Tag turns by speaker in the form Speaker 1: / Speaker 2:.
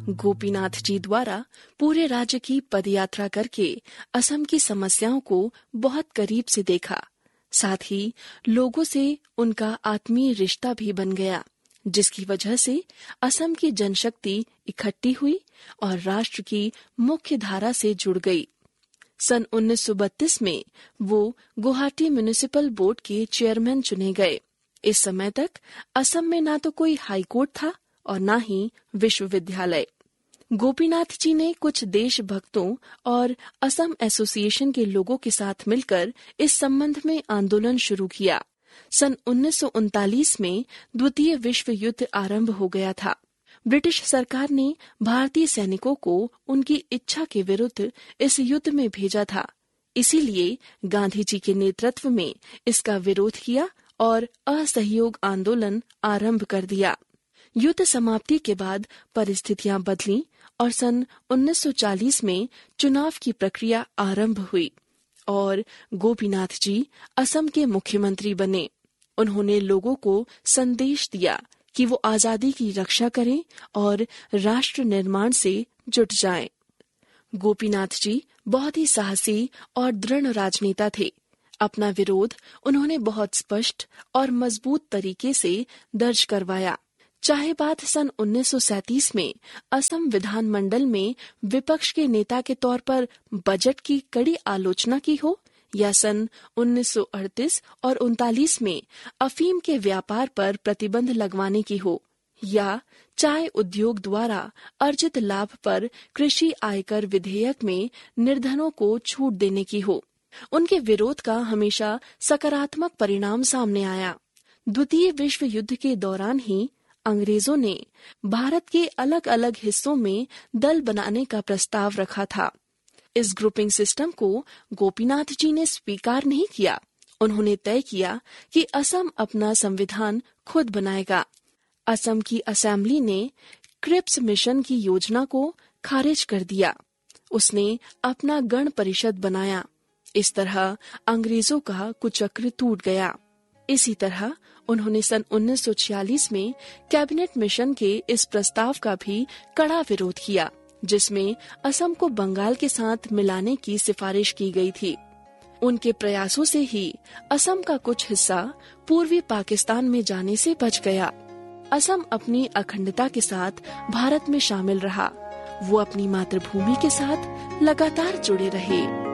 Speaker 1: गोपीनाथ जी द्वारा पूरे राज्य की पदयात्रा करके असम की समस्याओं को बहुत करीब से देखा। साथ ही लोगों से उनका आत्मीय रिश्ता भी बन गया, जिसकी वजह से असम की जनशक्ति इकट्ठी हुई और राष्ट्र की मुख्य धारा से जुड़ गई। सन 1932 में वो गुवाहाटी म्युनिसिपल बोर्ड के चेयरमैन चुने गए। इस समय तक असम में ना तो कोई हाई कोर्ट था और ना ही विश्वविद्यालय। गोपीनाथ जी ने कुछ देशभक्तों और असम एसोसिएशन के लोगों के साथ मिलकर इस संबंध में आंदोलन शुरू किया। सन 1939 में द्वितीय विश्व युद्ध आरंभ हो गया था। ब्रिटिश सरकार ने भारतीय सैनिकों को उनकी इच्छा के विरुद्ध इस युद्ध में भेजा था। इसीलिए गांधी जी के नेतृत्व में इसका विरोध किया और असहयोग आंदोलन आरंभ कर दिया। युद्ध समाप्ति के बाद परिस्थितियां बदलीं और सन 1940 में चुनाव की प्रक्रिया आरंभ हुई और गोपीनाथ जी असम के मुख्यमंत्री बने। उन्होंने लोगों को संदेश दिया कि वो आजादी की रक्षा करें और राष्ट्र निर्माण से जुट जाएं। गोपीनाथ जी बहुत ही साहसी और दृढ़ राजनेता थे। अपना विरोध उन्होंने बहुत स्पष्ट और मजबूत तरीके से दर्ज करवाया। चाहे बात सन 1937 में असम विधानमंडल में विपक्ष के नेता के तौर पर बजट की कड़ी आलोचना की हो, या सन 1938 और 39 में अफीम के व्यापार पर प्रतिबंध लगवाने की हो, या चाय उद्योग द्वारा अर्जित लाभ पर कृषि आयकर विधेयक में निर्धनों को छूट देने की हो, उनके विरोध का हमेशा सकारात्मक परिणाम सामने आया। द्वितीय विश्व युद्ध के दौरान ही अंग्रेजों ने भारत के अलग अलग हिस्सों में दल बनाने का प्रस्ताव रखा था। इस ग्रुपिंग सिस्टम को गोपीनाथ जी ने स्वीकार नहीं किया। उन्होंने तय किया कि असम अपना संविधान खुद बनाएगा। असम की असेंबली ने क्रिप्स मिशन की योजना को खारिज कर दिया। उसने अपना गण परिषद बनाया। इस तरह अंग्रेजों का कुचक्र टूट गया। इसी तरह उन्होंने सन 1946 में कैबिनेट मिशन के इस प्रस्ताव का भी कड़ा विरोध किया, जिसमें असम को बंगाल के साथ मिलाने की सिफारिश की गई थी। उनके प्रयासों से ही असम का कुछ हिस्सा पूर्वी पाकिस्तान में जाने से बच गया। असम अपनी अखंडता के साथ भारत में शामिल रहा। वो अपनी मातृभूमि के साथ लगातार जुड़े रहे।